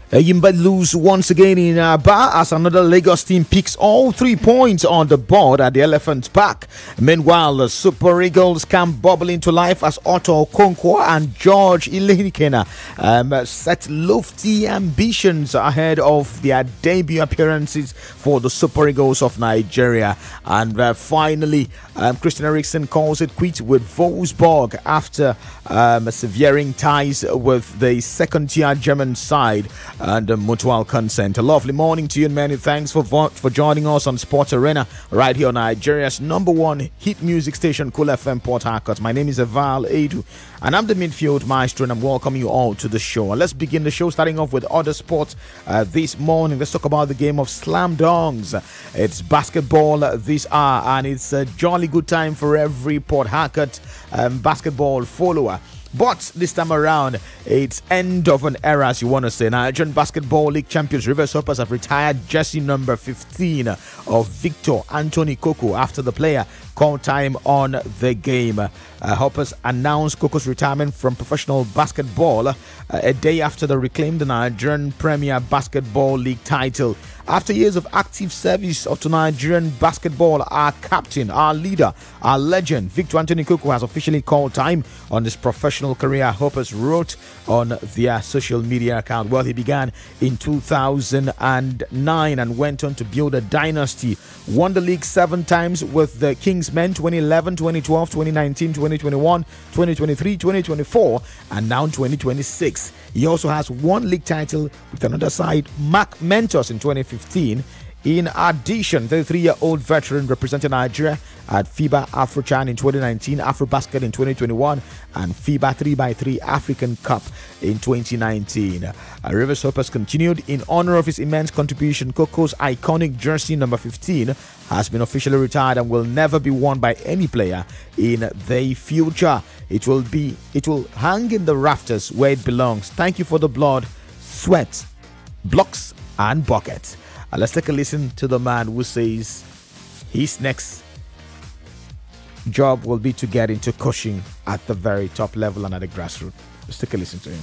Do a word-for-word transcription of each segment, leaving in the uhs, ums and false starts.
Yimba lose once again in Aba as another Lagos team picks all three points on the board at the Elephant Park. Meanwhile, the Super Eagles come bubbling to life as Otto Okonkwo and George Ilenikena um, set lofty ambitions ahead of their debut appearances for the Super Eagles of Nigeria. And uh, finally, um, Christian Eriksen calls it quits with Wolfsburg after um, severing ties with the second-tier German side and uh, mutual consent. A lovely morning to you, and many thanks for for joining us on Sports Arena right here on Nigeria's number one hit music station, Cool F M Port Harcourt. My name is Eval Edu, and I'm the midfield maestro, and I'm welcoming you all to the show. And let's begin the show starting off with other sports uh, this morning. Let's talk about the game of slam dunks. It's basketball this hour, and it's a jolly good time for every Port Harcourt um, basketball follower. But this time around, it's end of an era, as you want to say. Nigerian Basketball League champions Rivers Hoppers have retired jersey number fifteen of Victor Anthony Koko after the player called time on the game. Uh, Hoppers announced Koko's retirement from professional basketball uh, a day after the reclaimed Nigerian Premier Basketball League title. After years of active service to Nigerian basketball, our captain, our leader, our legend, Victor Anthony Koko has officially called time on his professional career, Hoppers wrote on their social media account. Well, he began in two thousand nine and went on to build a dynasty. Won the league seven times with the Kingsmen, twenty eleven, twenty twelve, twenty nineteen, twenty twenty-one, twenty twenty-three, twenty twenty-four, and now twenty twenty-six. He also has one league title with another side, Mark Mentos, in twenty fifteen. In addition, the thirty-three-year-old veteran represented Nigeria at FIBA AfroChan in twenty nineteen, AfroBasket in twenty twenty-one, and FIBA three by three African Cup in twenty nineteen. Uh, Rivers Hoppers continued in honor of his immense contribution. Koko's iconic jersey number fifteen has been officially retired and will never be worn by any player in the future. It will be, it will hang in the rafters where it belongs. Thank you for the blood, sweat, blocks, and buckets. Uh, let's take a listen to the man who says his next job will be to get into coaching at the very top level and at the grassroots. Let's take a listen to him.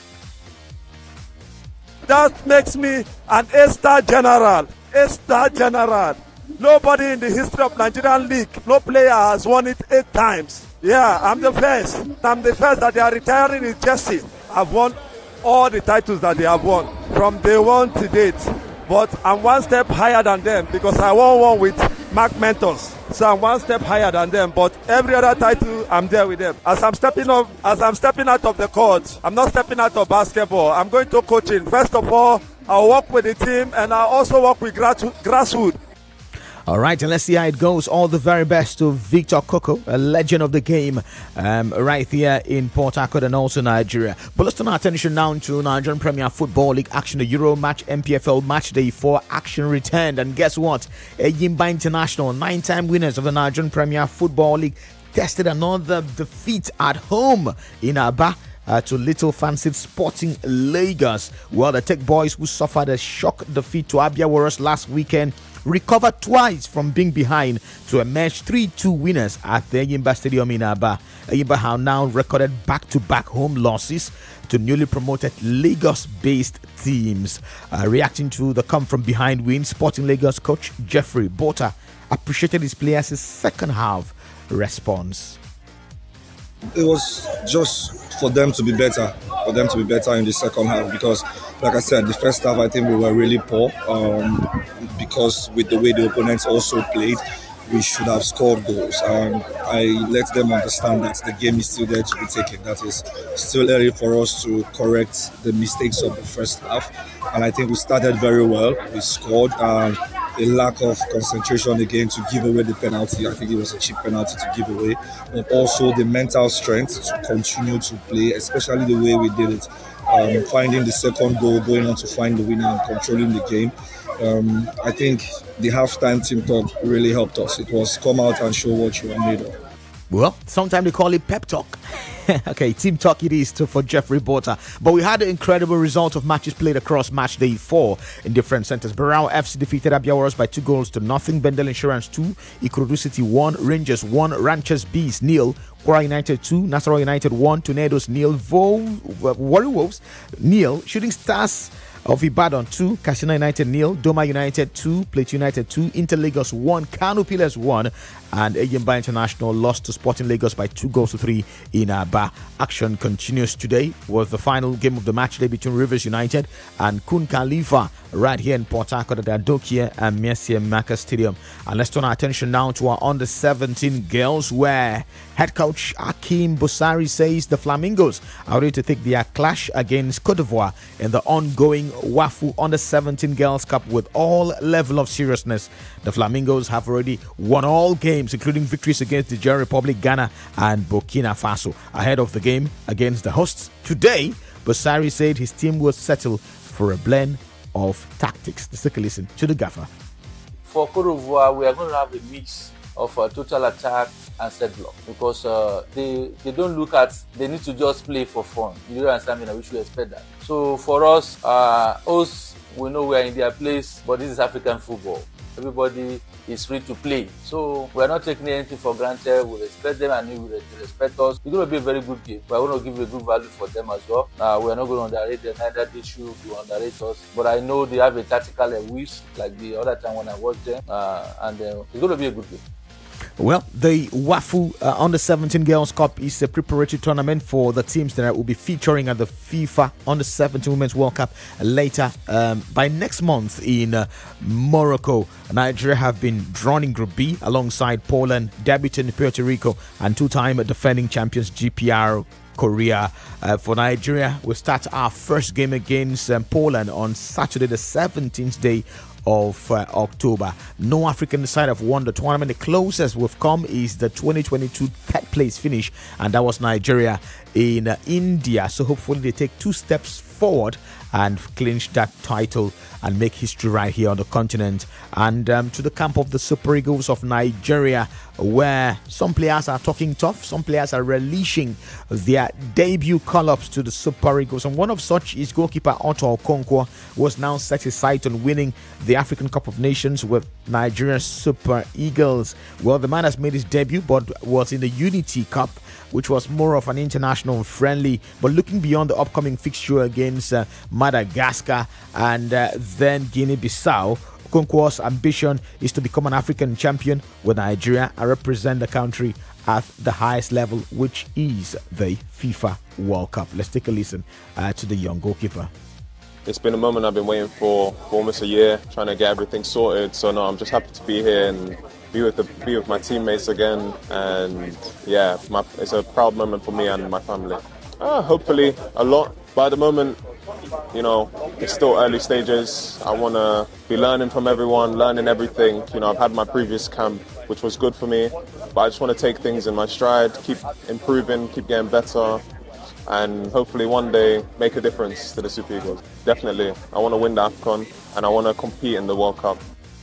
That makes me an A-star general. A-star general. Nobody in the history of Nigerian League, no player has won it eight times. Yeah, I'm the first. I'm the first that they are retiring in jersey. I've won all the titles that they have won from day one to date. But I'm one step higher than them because I won one with Mark Mentos. So I'm one step higher than them. But every other title, I'm there with them. As I'm stepping up, as I'm stepping out of the court, I'm not stepping out of basketball. I'm going to coaching. First of all, I'll work with the team and I'll also work with grass- grassroots. All right, and let's see how it goes. All the very best to Victor Koko, a legend of the game, um, right here in Port Harcourt and also Nigeria. But let's turn our attention now to Nigerian Premier Football League action. The Euro match, M P F L match day four action returned. And guess what? Yimba International, nine-time winners of the Nigerian Premier Football League, tested another defeat at home in Aba. Uh, to little fancied Sporting Lagos. Well, the Tech Boys, who suffered a shock defeat to Abia Warriors last weekend, recovered twice from being behind to emerge three two winners at the Yimba Stadium in Aba. Yimba have now recorded back-to-back home losses to newly promoted Lagos-based teams. Uh, reacting to the come-from-behind win, Sporting Lagos coach Jeffrey Bota appreciated his players' second half response. It was just for them to be better, for them to be better in the second half because, like I said, the first half I think we were really poor um, because with the way the opponents also played, we should have scored goals. And I let them understand that the game is still there to be taken. That is still early for us to correct the mistakes of the first half. And I think we started very well. We scored. And a lack of concentration again to give away the penalty. I think it was a cheap penalty to give away. But also the mental strength to continue to play, especially the way we did it. Um, finding the second goal, going on to find the winner and controlling the game. Um, I think the halftime team talk really helped us. It was come out and show what you are made of. Well, sometimes they call it pep talk. Okay, team talk it is too for Jeffrey Bota. But we had an incredible result of matches played across match day four in different centers. Barao F C defeated Abia Warriors by two goals to nothing. Bendel Insurance two, Ikorodu City one, Rangers one, Ranchers Bees nil, Kwara United two, Nasarawa United one, Tornadoes nil, Vo- Warri Wolves nil, Shooting Stars of Ibadan two, Katsina United nil, Doma United two, Plateau United two, Inter Lagos one, Kano Pillars one, and Eyimba International lost to Sporting Lagos by two goals to three in Aba. Action continues today was the final game of the match day between Rivers United and Kun Khalifa right here in Port Harcourt at the Adokia and Mercier Maka Stadium. And let's turn our attention now to our under seventeen girls, where head coach Akim Bosari says the Flamingos are ready to take their clash against Cote d'Ivoire in the ongoing WAFU under seventeen Girls Cup with all level of seriousness. The Flamingos have already won all games, including victories against the Nigeria Republic, Ghana, and Burkina Faso. Ahead of the game against the hosts today, Bosari said his team will settle for a blend of tactics. Let's take a listen to the gaffer. For Cote d'Ivoire, we are going to have a mix of uh, total attack and set block, because uh, they they don't look at, they need to just play for fun. You don't understand me? We should expect that. So for us, uh, us, we know we are in their place, but this is African football. Everybody is free to play. So we are not taking anything for granted. We respect them and they will respect us. It's going to be a very good game. We are going to give a good value for them as well. Uh, we are not going to underrate them, neither they should underrate us. But I know they have a tactical whiz like the other time when I watched them. Uh, and uh, it's going to be a good game. Well, the WAFU uh, Under seventeen Girls Cup is a preparatory tournament for the teams that will be featuring at the FIFA Under seventeen Women's World Cup later um, by next month in uh, Morocco. Nigeria have been drawn in Group B alongside Poland, debuting Puerto Rico, and two-time defending champions G P R Korea. Uh, for Nigeria, we'll start our first game against um, Poland on Saturday, the seventeenth day of uh, October. No African side have won the tournament. The closest we've come is the twenty twenty-two third place finish, and that was Nigeria in uh, India. So hopefully they take two steps forward and clinch that title and make history right here on the continent. And um, to the camp of the Super Eagles of Nigeria, where some players are talking tough, some players are relishing their debut call-ups to the Super Eagles, and one of such is goalkeeper Otto Okonkwo, who has now set his sight on winning the African Cup of Nations with Nigerian Super Eagles. Well, the man has made his debut but was in the Unity Cup, which was more of an international friendly. But looking beyond the upcoming fixture against uh, Madagascar and uh, then Guinea-Bissau, Okonkwo's ambition is to become an African champion with Nigeria and represent the country at the highest level, which is the FIFA World Cup. Let's take a listen uh, to the young goalkeeper. It's been a moment I've been waiting for for almost a year, trying to get everything sorted. So no, I'm just happy to be here and be with the, be with my teammates again. And yeah, my, it's a proud moment for me and my family. Uh, hopefully a lot, but at the moment, you know, it's still early stages. I want to be learning from everyone, learning everything. You know, I've had my previous camp, which was good for me, but I just want to take things in my stride, keep improving, keep getting better, and hopefully one day make a difference to the Super Eagles. Definitely, I want to win the AFCON and I want to compete in the World Cup.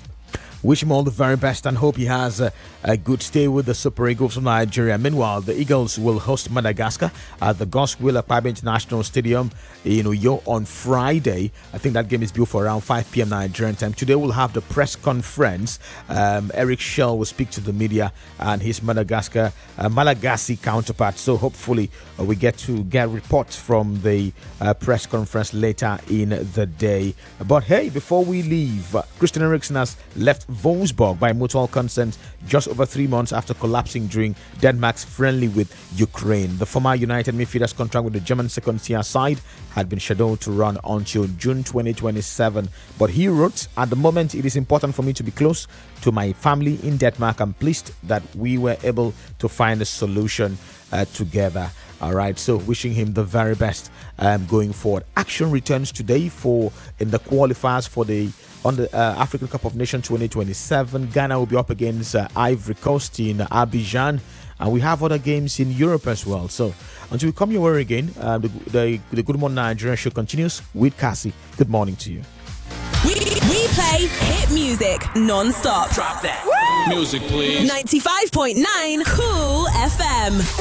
Wish him all the very best and hope he has a, a good stay with the Super Eagles of Nigeria. Meanwhile, the Eagles will host Madagascar at the Godswill Akpabio International Stadium in Uyo on Friday. I think that game is due for around five p.m. Nigerian time. Today we'll have the press conference. Um, Eric Shell will speak to the media and his Madagascar, uh, Malagasy counterpart. So hopefully uh, we get to get reports from the uh, press conference later in the day. But hey, before we leave, uh, Christian Eriksen has left Wolfsburg by mutual consent just over three months after collapsing during Denmark's friendly with Ukraine. The former United midfielder's contract with the German second-tier side had been scheduled to run until June twenty twenty-seven. But he wrote, "At the moment, it is important for me to be close to my family in Denmark. I'm pleased that we were able to find a solution uh, together." All right, so wishing him the very best um, going forward. Action returns today for in the qualifiers for the on the uh, African Cup of Nations twenty twenty-seven. Ghana will be up against uh, Ivory Coast in Abidjan, and we have other games in Europe as well. So until we come your way again, uh, the, the, the Good Morning Nigeria show continues with Cassie. Good morning to you. We, we play hit music non-stop. Drop that. Woo! Music, please. ninety-five point nine Cool F M.